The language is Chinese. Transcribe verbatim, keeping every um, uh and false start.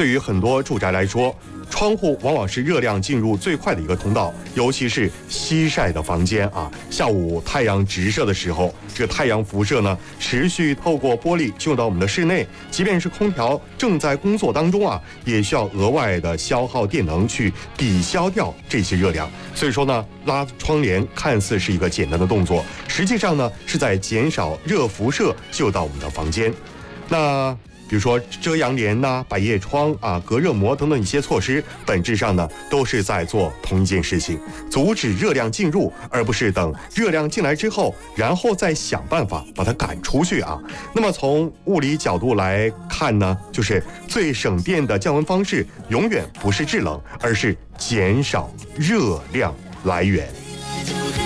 对于很多住宅来说，窗户往往是热量进入最快的一个通道，尤其是西晒的房间啊。下午太阳直射的时候，这个太阳辐射呢，持续透过玻璃进入到我们的室内，即便是空调正在工作当中啊，也需要额外的消耗电能去抵消掉这些热量。所以说呢，拉窗帘看似是一个简单的动作，实际上呢，是在减少热辐射进入到我们的房间。那比如说遮阳帘呐、啊、百叶窗啊、隔热膜等等一些措施，本质上呢都是在做同一件事情，阻止热量进入，而不是等热量进来之后，然后再想办法把它赶出去啊。那么从物理角度来看呢，就是最省电的降温方式，永远不是制冷，而是减少热量来源。